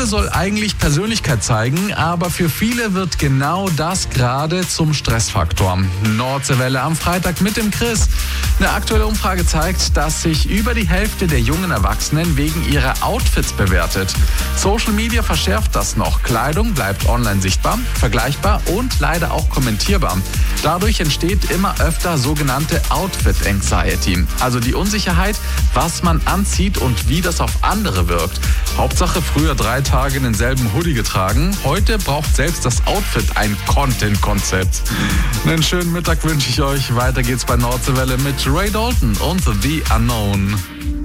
soll eigentlich Persönlichkeit zeigen, aber für viele wird genau das gerade zum Stressfaktor. Nordseewelle am Freitag mit dem Chris. Eine aktuelle Umfrage zeigt, dass sich über die Hälfte der jungen Erwachsenen wegen ihrer Outfits bewertet. Social Media verschärft das noch. Kleidung bleibt online sichtbar, vergleichbar und leider auch kommentierbar. Dadurch entsteht immer öfter sogenannte Outfit-Anxiety, also die Unsicherheit, was man anzieht und wie das auf andere wirkt. Hauptsache früher 3 Tage denselben Hoodie getragen, heute braucht selbst das Outfit ein Content-Konzept. Einen schönen Mittag wünsche ich euch. Weiter geht's bei Nordseewelle mit Ray Dalton und The Unknown.